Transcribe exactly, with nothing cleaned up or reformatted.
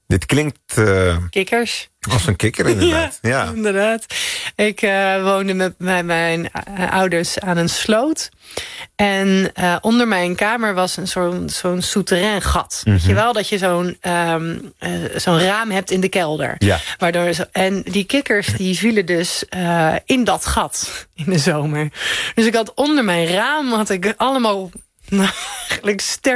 Dit klinkt uh, kikkers. Als een kikker, inderdaad. ja, ja, inderdaad. Ik uh, woonde met mijn, mijn uh, ouders aan een sloot. En uh, onder mijn kamer was een zo'n zo'n souterrain gat. Mm-hmm. Weet je wel, dat je zo'n um, uh, zo'n raam hebt in de kelder. Ja. Waardoor zo, en die kikkers die vielen dus uh, in dat gat in de zomer. Dus ik had onder mijn raam had ik allemaal nou, eigenlijk sterk